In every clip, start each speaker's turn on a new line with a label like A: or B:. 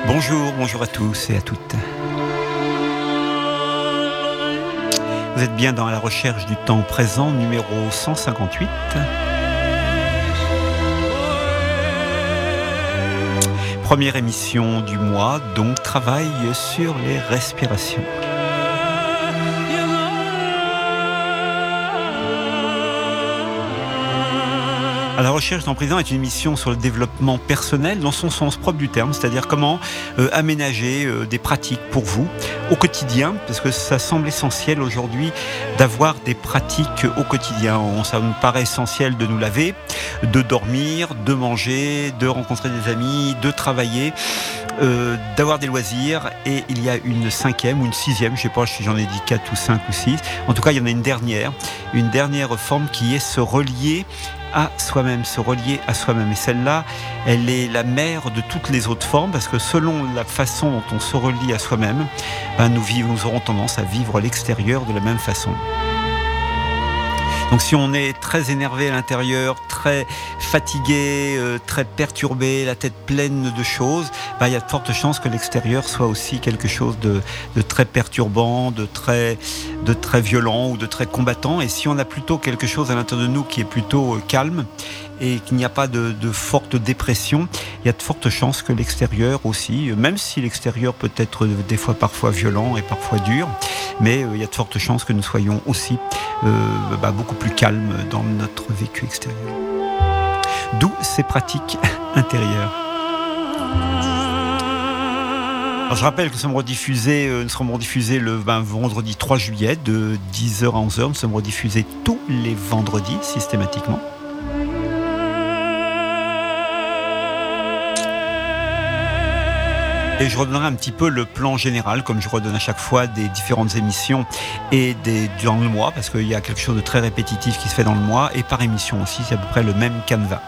A: Bonjour à tous et à toutes. Vous êtes bien dans la recherche du temps présent, numéro 158. Première émission du mois, donc travail sur les respirations. À la recherche d'un président est une émission sur le développement personnel dans son sens propre du terme, c'est-à-dire comment aménager des pratiques pour vous au quotidien, parce que ça semble essentiel aujourd'hui d'avoir des pratiques au quotidien. Ça nous paraît essentiel de nous laver, de dormir, de manger, de rencontrer des amis, de travailler, d'avoir des loisirs, et il y a une cinquième ou une sixième, je ne sais pas si j'en ai dit 4 ou 5 ou 6, en tout cas il y en a une dernière forme qui est se relier à soi-même, se relier à soi-même. Et celle-là, elle est la mère de toutes les autres formes, parce que selon la façon dont on se relie à soi-même, nous aurons tendance à vivre l'extérieur de la même façon. Donc si on est très énervé à l'intérieur, très fatigué, très perturbé, la tête pleine de choses, il y a de fortes chances que l'extérieur soit aussi quelque chose de très perturbant, de très violent ou de très combattant. Et si on a plutôt quelque chose à l'intérieur de nous qui est plutôt calme et qu'il n'y a pas de forte dépression, il y a de fortes chances que l'extérieur aussi, même si l'extérieur peut être des fois parfois violent et parfois dur, mais il y a de fortes chances que nous soyons aussi beaucoup plus calmes dans notre vécu extérieur. D'où ces pratiques intérieures. Alors je rappelle que nous serons rediffusés le vendredi 3 juillet de 10h à 11h. Nous sommes rediffusés tous les vendredis systématiquement. Et je redonnerai un petit peu le plan général, comme je redonne à chaque fois des différentes émissions et dans le mois, parce qu'il y a quelque chose de très répétitif qui se fait dans le mois, et par émission aussi, c'est à peu près le même canevas.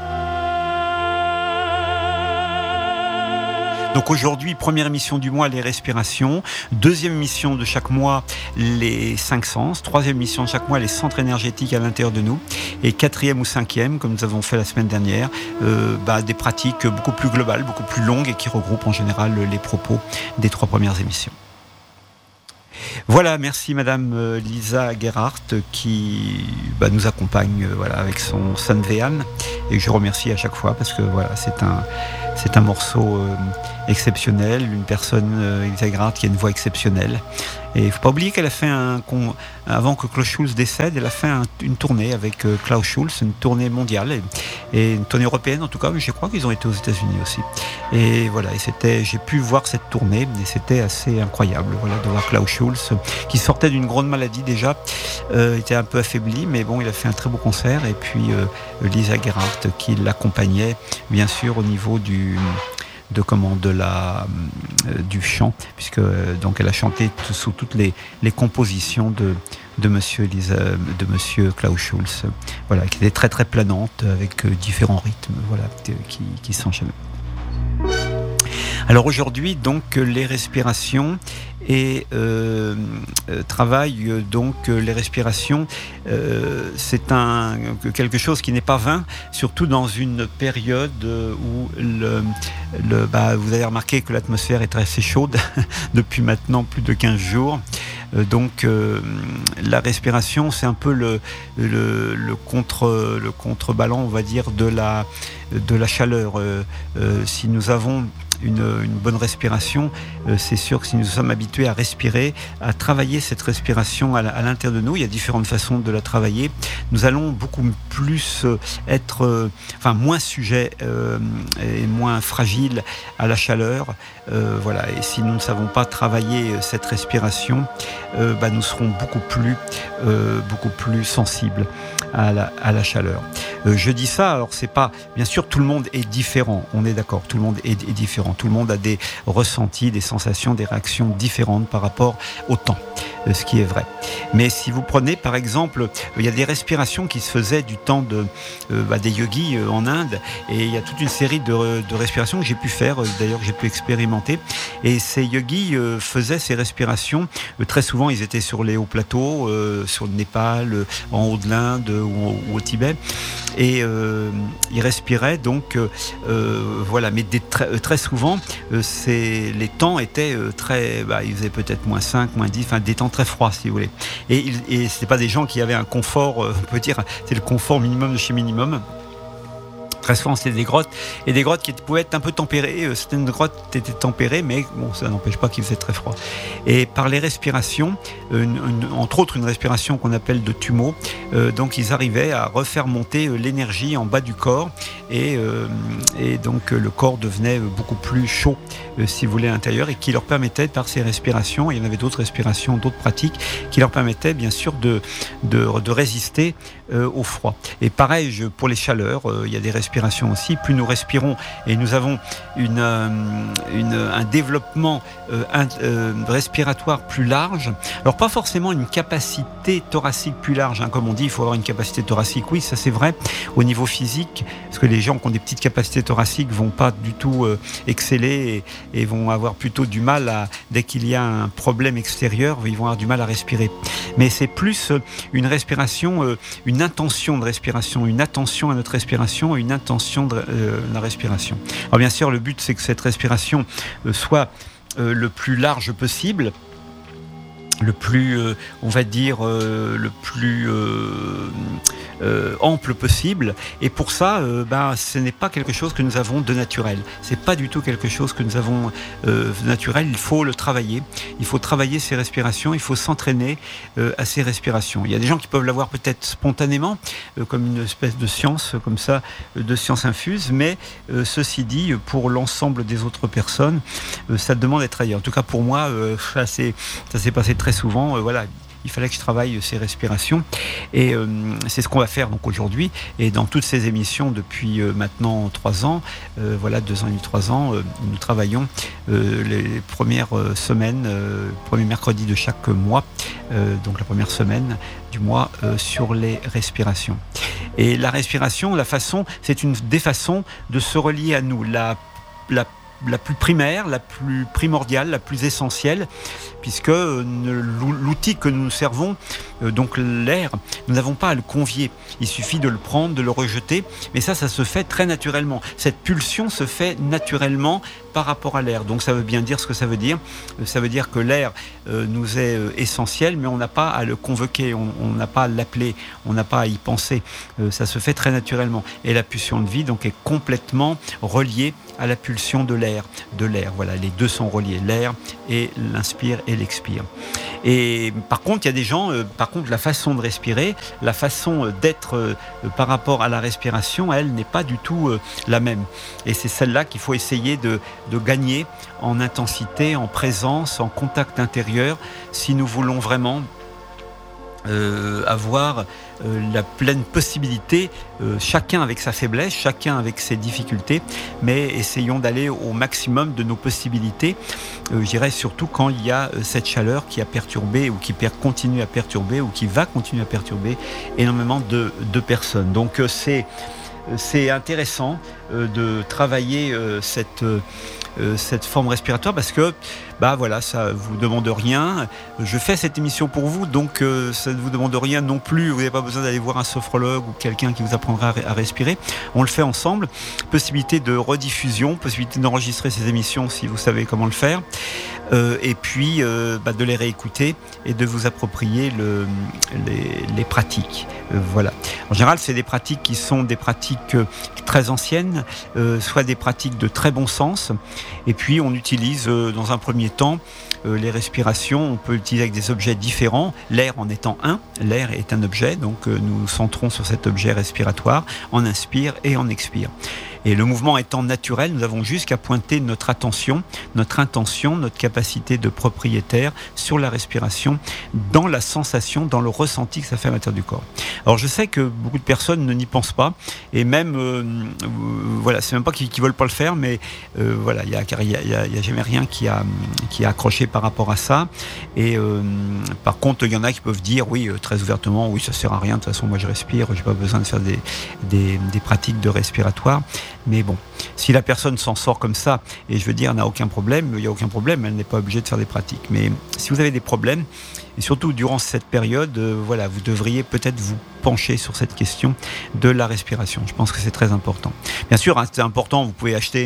A: Donc aujourd'hui, première émission du mois, les respirations. Deuxième émission de chaque mois, les 5 sens. Troisième émission de chaque mois, les centres énergétiques à l'intérieur de nous. Et quatrième ou cinquième, comme nous avons fait la semaine dernière, des pratiques beaucoup plus globales, beaucoup plus longues et qui regroupent en général les propos des 3 premières émissions. Voilà, merci Madame Lisa Gerhardt qui nous accompagne avec son Sanvean, et je remercie à chaque fois parce que c'est un morceau exceptionnel, une personne, Lisa Gerhardt, qui a une voix exceptionnelle. Et il ne faut pas oublier qu'elle a fait avant que Klaus Schulze décède, elle a fait une tournée avec Klaus Schulze, une tournée mondiale et une tournée européenne en tout cas, mais je crois qu'ils ont été aux États-Unis aussi. Et voilà, j'ai pu voir cette tournée et c'était assez incroyable, de voir Klaus Schulze qui sortait d'une grande maladie déjà, était un peu affaibli, mais bon, il a fait un très beau concert. Et puis Lisa Gerhardt qui l'accompagnait bien sûr au niveau du chant, puisque donc elle a chanté sous toutes les compositions de Monsieur Klaus Schulze, qui était très très planante avec différents rythmes, qui s'enchaînent. Alors aujourd'hui, donc, les respirations et travail, donc les respirations, c'est quelque chose qui n'est pas vain, surtout dans une période où vous avez remarqué que l'atmosphère est assez chaude depuis maintenant plus de 15 jours. Donc la respiration, c'est un peu le contrebalan, on va dire, de la chaleur. Si nous avons une bonne respiration, c'est sûr que si nous sommes habitués à respirer, à travailler cette respiration à l'intérieur de nous, il y a différentes façons de la travailler. Nous allons beaucoup plus être moins sujets et moins fragiles à la chaleur. Et si nous ne savons pas travailler cette respiration, nous serons beaucoup plus sensibles à la chaleur. Je dis ça, alors c'est pas, bien sûr, tout le monde est différent, on est d'accord, tout le monde est différent, tout le monde a des ressentis, des sensations, des réactions différentes par rapport au temps, ce qui est vrai. Mais si vous prenez par exemple, il y a des respirations qui se faisaient du temps des yogis en Inde, et il y a toute une série de respirations que j'ai pu faire, d'ailleurs que j'ai pu expérimenter, et ces yogis faisaient ces respirations, très souvent ils étaient sur les hauts plateaux, sur le Népal, en haut de l'Inde ou au Tibet, et il respirait donc voilà, mais très souvent les temps étaient très, il faisait peut-être -5, -10, enfin des temps très froids si vous voulez, et c'est pas des gens qui avaient un confort, on peut dire c'est le confort minimum de chez minimum. Très souvent, c'était des grottes, et des grottes qui pouvaient être un peu tempérées. Certaines grottes étaient tempérées, mais bon, ça n'empêche pas qu'il faisait très froid. Et par les respirations, entre autres une respiration qu'on appelle de Tummo, donc ils arrivaient à refaire monter l'énergie en bas du corps, et donc le corps devenait beaucoup plus chaud, si vous voulez, à l'intérieur, et qui leur permettait, par ces respirations, il y en avait d'autres respirations, d'autres pratiques, qui leur permettaient bien sûr de résister au froid. Et pareil, pour les chaleurs, il y a des respirations aussi. Plus nous respirons, et nous avons un développement respiratoire plus large. Alors pas forcément une capacité thoracique plus large, hein, comme on dit, il faut avoir une capacité thoracique. Oui, ça c'est vrai au niveau physique, parce que les gens qui ont des petites capacités thoraciques vont pas du tout exceller et vont avoir plutôt du mal dès qu'il y a un problème extérieur, ils vont avoir du mal à respirer. Mais c'est plus une respiration, une intention de respiration, une attention à notre respiration, une intention de la respiration. Alors bien sûr, le but c'est que cette respiration soit le plus large possible, le plus, on va dire, le plus ample possible. Et pour ça, ce n'est pas quelque chose que nous avons de naturel. C'est pas du tout quelque chose que nous avons de naturel. Il faut le travailler. Il faut travailler ces respirations. Il faut s'entraîner à ces respirations. Il y a des gens qui peuvent l'avoir peut-être spontanément, comme une espèce de science, comme ça, de science infuse. Mais ceci dit, pour l'ensemble des autres personnes, ça demande d'être ailleurs. En tout cas, pour moi, ça s'est passé très souvent. Voilà. Il fallait que je travaille ces respirations, et c'est ce qu'on va faire donc aujourd'hui, et dans toutes ces émissions depuis maintenant 3 ans, 2 ans et demi, 3 ans, nous travaillons les premières semaines, premier mercredi de chaque mois, donc la première semaine du mois, sur les respirations. Et la respiration, c'est une des façons de se relier à nous, la plus primaire, la plus primordiale, la plus essentielle, puisque l'outil que nous servons, donc l'air, nous n'avons pas à le convier. Il suffit de le prendre, de le rejeter, mais ça se fait très naturellement. Cette pulsion se fait naturellement par rapport à l'air. Donc ça veut bien dire ce que ça veut dire. Ça veut dire que l'air nous est essentiel, mais on n'a pas à le convoquer, on n'a pas à l'appeler, on n'a pas à y penser. Ça se fait très naturellement. Et la pulsion de vie donc est complètement reliée à la pulsion de l'air. Voilà, les deux sont reliés, l'air et l'inspire et l'expire. Et par contre, il y a des gens, la façon de respirer, la façon d'être par rapport à la respiration, elle n'est pas du tout la même. Et c'est celle-là qu'il faut essayer de gagner en intensité, en présence, en contact intérieur, si nous voulons vraiment avoir la pleine possibilité, chacun avec sa faiblesse, chacun avec ses difficultés, mais essayons d'aller au maximum de nos possibilités, je dirais surtout quand il y a cette chaleur qui a perturbé ou qui continue à perturber ou qui va continuer à perturber énormément de personnes. Donc c'est intéressant de travailler cette forme respiratoire, parce que ça vous demande rien. Je fais cette émission pour vous, donc ça ne vous demande rien non plus. Vous n'avez pas besoin d'aller voir un sophrologue ou quelqu'un qui vous apprendra à respirer. On le fait ensemble. Possibilité de rediffusion, possibilité d'enregistrer ces émissions si vous savez comment le faire, et puis de les réécouter et de vous approprier les pratiques. Voilà. En général, c'est des pratiques qui sont des pratiques très anciennes, soit des pratiques de très bon sens. Et puis on utilise dans un premier temps les respirations, on peut l'utiliser avec des objets différents, l'air en étant l'air est un objet, donc nous centrons sur cet objet respiratoire, on inspire et on expire. Et le mouvement étant naturel, nous avons juste qu'à pointer notre attention, notre intention, notre capacité de propriétaire sur la respiration, dans la sensation, dans le ressenti que ça fait à l'intérieur du corps. Alors je sais que beaucoup de personnes n'y pensent pas, et même, c'est même pas qu'ils veulent pas le faire, mais il y a jamais rien qui a accroché par rapport à ça. Et par contre, il y en a qui peuvent dire, oui, très ouvertement, oui, ça sert à rien, de toute façon, moi je respire, j'ai pas besoin de faire des pratiques de respiratoire. Mais bon, si la personne s'en sort comme ça, et je veux dire, n'a aucun problème, il n'y a aucun problème, elle n'est pas obligée de faire des pratiques. Mais si vous avez des problèmes, Et surtout, durant cette période, voilà, vous devriez peut-être vous pencher sur cette question de la respiration. Je pense que c'est très important. Bien sûr, hein, c'est important, vous pouvez acheter,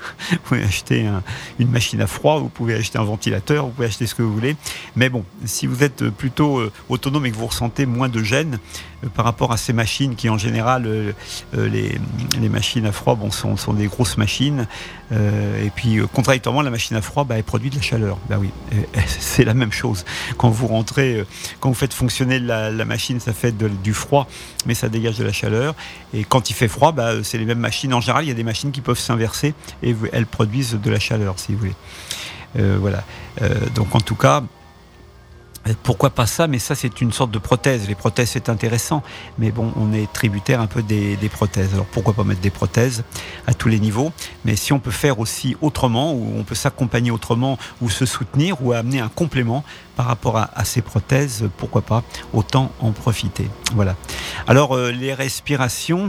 A: une machine à froid, vous pouvez acheter un ventilateur, vous pouvez acheter ce que vous voulez. Mais bon, si vous êtes plutôt autonome et que vous ressentez moins de gêne par rapport à ces machines qui, en général, les machines à froid sont des grosses machines. Et puis, contradictoirement, la machine à froid, elle produit de la chaleur. Oui, c'est la même chose. Quand vous rentrez, quand vous faites fonctionner la machine, ça fait du froid, mais ça dégage de la chaleur. Et quand il fait froid, c'est les mêmes machines. En général, il y a des machines qui peuvent s'inverser et elles produisent de la chaleur, si vous voulez. Voilà. Donc, en tout cas, pourquoi pas ça? Mais ça, c'est une sorte de prothèse. Les prothèses, c'est intéressant, mais bon, on est tributaire un peu des prothèses. Alors pourquoi pas mettre des prothèses à tous les niveaux? Mais si on peut faire aussi autrement, ou on peut s'accompagner autrement, ou se soutenir, ou amener un complément par rapport à ces prothèses, pourquoi pas? Autant en profiter. Voilà. Alors les respirations,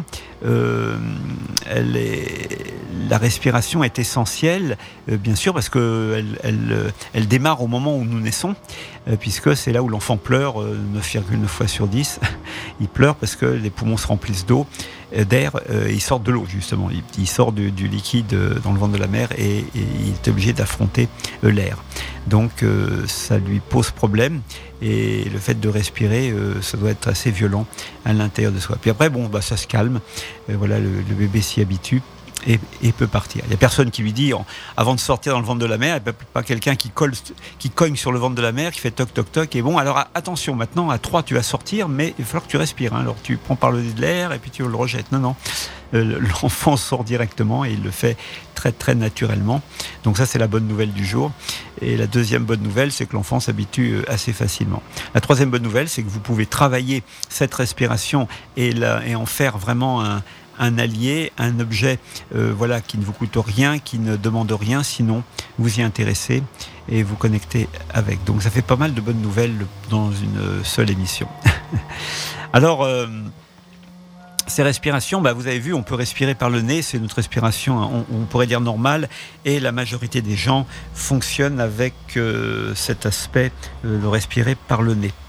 A: la respiration est essentielle, bien sûr, parce que elle démarre au moment où nous naissons, puisque c'est là où l'enfant pleure 9,9 fois sur 10. Il pleure parce que les poumons se remplissent d'air, il sort de l'eau justement, il sort du liquide dans le ventre de la mère et il est obligé d'affronter l'air. Donc ça lui pose problème et le fait de respirer, ça doit être assez violent à l'intérieur de soi. Puis après, ça se calme, voilà, le bébé s'y habitue. Et peut partir. Il n'y a personne qui lui dit, avant de sortir dans le ventre de la mère, il n'y a pas quelqu'un qui cogne sur le ventre de la mère, qui fait toc toc toc, et bon, alors attention, maintenant à 3 tu vas sortir, mais il va falloir que tu respires, hein. Alors tu prends par le nez de l'air et puis tu le rejettes. Non, l'enfant sort directement et il le fait très très naturellement. Donc ça, c'est la bonne nouvelle du jour. Et la deuxième bonne nouvelle, c'est que l'enfant s'habitue assez facilement. La troisième bonne nouvelle, c'est que vous pouvez travailler cette respiration et en faire vraiment un allié, un objet qui ne vous coûte rien, qui ne demande rien, sinon vous y intéressez et vous connectez avec. Donc ça fait pas mal de bonnes nouvelles dans une seule émission. Alors, ces respirations, vous avez vu, on peut respirer par le nez, c'est notre respiration, on pourrait dire normale, et la majorité des gens fonctionnent avec cet aspect de respirer par le nez.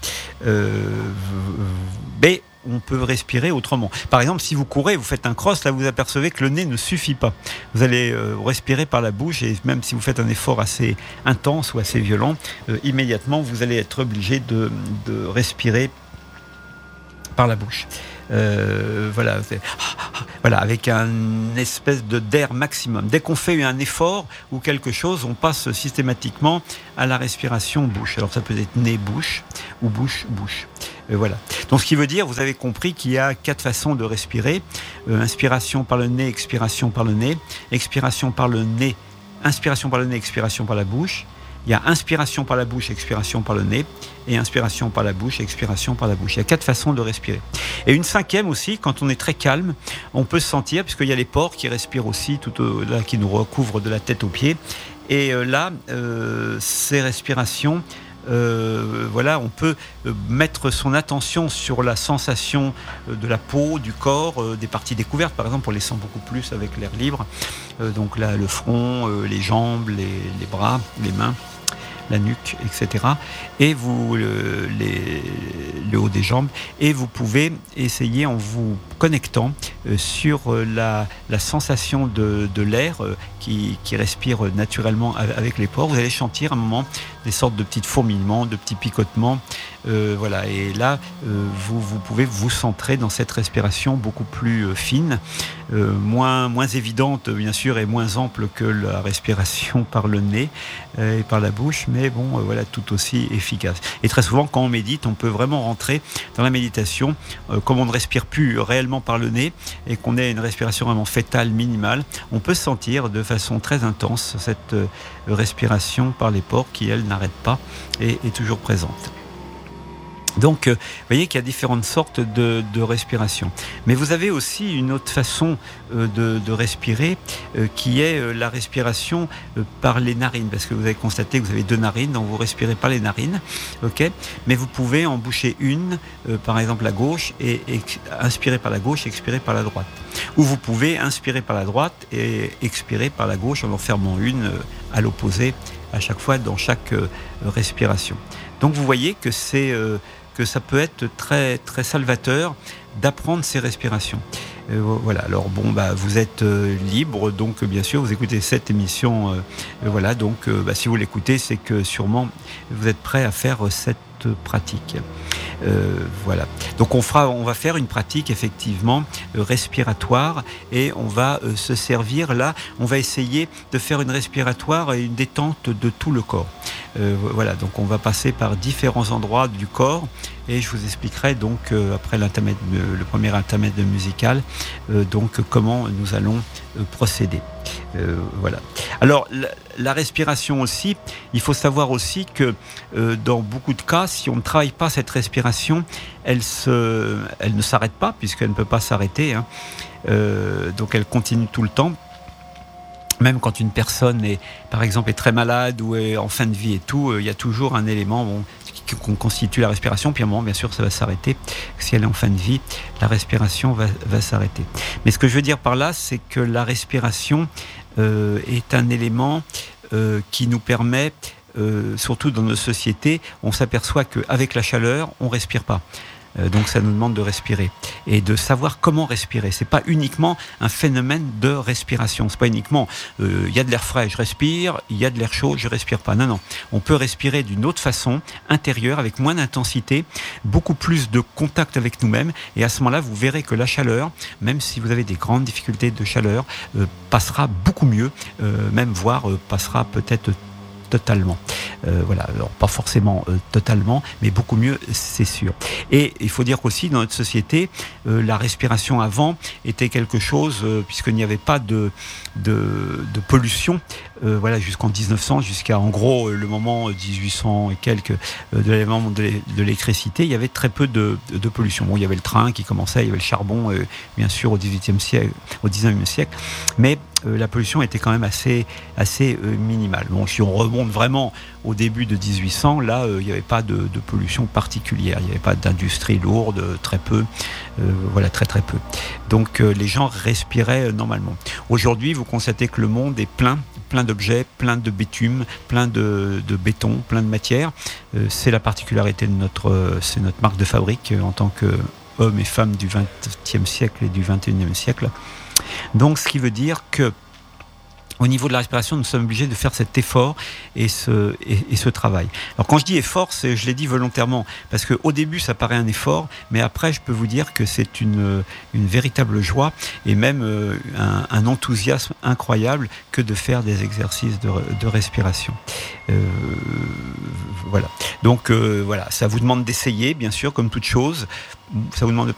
A: Mais on peut respirer autrement. Par exemple, si vous courez, vous faites un cross, là vous apercevez que le nez ne suffit pas. Vous allez respirer par la bouche et même si vous faites un effort assez intense ou assez violent, immédiatement vous allez être obligé de respirer par la bouche. Voilà, avec un espèce d'air maximum. Dès qu'on fait un effort ou quelque chose, on passe systématiquement à la respiration bouche. Alors ça peut être nez-bouche ou bouche-bouche. Voilà. Donc ce qui veut dire, vous avez compris qu'il y a 4 façons de respirer. Inspiration par le nez, expiration par le nez. Expiration par le nez, inspiration par le nez, expiration par la bouche. Il y a inspiration par la bouche, expiration par le nez, et inspiration par la bouche, expiration par la bouche. Il y a 4 façons de respirer. Et une 5e aussi, quand on est très calme, on peut se sentir, puisqu'il y a les pores qui respirent aussi, là, qui nous recouvrent de la tête aux pieds. Et là, ces respirations, on peut mettre son attention sur la sensation de la peau, du corps, des parties découvertes. Par exemple, on les sent beaucoup plus avec l'air libre. Donc là, le front, les jambes, les bras, les mains, la nuque, etc. Et le haut des jambes. Et vous pouvez essayer en vous connectant sur la sensation de l'air qui respire naturellement avec les pores. Vous allez sentir à un moment des sortes de petits fourmillements, de petits picotements. Et là, vous pouvez vous centrer dans cette respiration beaucoup plus fine, moins évidente bien sûr et moins ample que la respiration par le nez et par la bouche, mais tout aussi efficace. Et très souvent, quand on médite, on peut vraiment rentrer dans la méditation, comme on ne respire plus réellement par le nez et qu'on ait une respiration vraiment fétale, minimale, on peut sentir de façon très intense cette respiration par les pores qui, elle, n'arrête pas et est toujours présente. Donc, vous voyez qu'il y a différentes sortes de respiration. Mais vous avez aussi une autre façon de respirer qui est la respiration par les narines. Parce que vous avez constaté que vous avez 2 narines, donc vous respirez par les narines. Okay, mais vous pouvez en boucher une, par exemple la gauche, et inspirer par la gauche, expirer par la droite. Ou vous pouvez inspirer par la droite et expirer par la gauche en fermant une à l'opposé à chaque fois dans chaque respiration. Donc vous voyez que que ça peut être très, très salvateur d'apprendre ces respirations. Voilà. Alors bon, vous êtes libre, donc bien sûr vous écoutez cette émission. Voilà. Donc si vous l'écoutez, c'est que sûrement vous êtes prêt à faire cette pratique. Voilà. Donc on va faire une pratique effectivement respiratoire et on va se servir là. On va essayer de faire une respiratoire et une détente de tout le corps. Voilà. Donc on va passer par différents endroits du corps et je vous expliquerai donc après le premier intermède musical donc comment nous allons procéder. Voilà. Alors la respiration aussi, il faut savoir aussi que dans beaucoup de cas, si on ne travaille pas cette respiration, elle ne s'arrête pas puisqu'elle ne peut pas s'arrêter. Donc elle continue tout le temps. Même quand une personne par exemple, est très malade ou est en fin de vie et tout, il y a toujours un élément qui constitue la respiration. Puis à un moment, bien sûr, ça va s'arrêter. Si elle est en fin de vie, la respiration va s'arrêter. Mais ce que je veux dire par là, c'est que la respiration est un élément qui nous permet, surtout dans nos sociétés, on s'aperçoit qu'avec la chaleur, on ne respire pas. Donc ça nous demande de respirer et de savoir comment respirer. C'est pas uniquement un phénomène de respiration. C'est pas uniquement il y a de l'air frais, je respire, il y a de l'air chaud, je respire pas. Non. On peut respirer d'une autre façon, intérieure, avec moins d'intensité, beaucoup plus de contact avec nous-mêmes. Et à ce moment-là, vous verrez que la chaleur, même si vous avez des grandes difficultés de chaleur, passera beaucoup mieux, même voire passera peut-être totalement. Voilà, alors pas forcément totalement, mais beaucoup mieux, c'est sûr. Et il faut dire qu'aussi, dans notre société, la respiration avant était quelque chose, puisqu'il n'y avait pas de pollution, voilà, jusqu'en 1900, jusqu'à en gros le moment 1800 et quelques de l'avènement de l'électricité, il y avait très peu de pollution. Bon, il y avait le train qui commençait, il y avait le charbon, bien sûr, au 19e siècle, mais la pollution était quand même assez minimale. Bon, si on remonte vraiment au début de 1800, là, il n'y avait pas de pollution particulière. Il n'y avait pas d'industrie lourde, très peu. Voilà, très très peu. Donc, les gens respiraient normalement. Aujourd'hui, vous constatez que le monde est plein d'objets, plein de bitume, plein de béton, plein de matière. C'est la particularité c'est notre marque de fabrique en tant qu'hommes et femmes du XXe siècle et du XXIe siècle. Donc, ce qui veut dire que au niveau de la respiration, nous sommes obligés de faire cet effort et ce travail. Alors quand je dis effort, je l'ai dit volontairement, parce qu'au début, ça paraît un effort, mais après, je peux vous dire que c'est une véritable joie et même un enthousiasme incroyable que de faire des exercices de respiration. Voilà. Donc voilà, ça vous demande d'essayer, bien sûr, comme toute chose. Ça vous demande de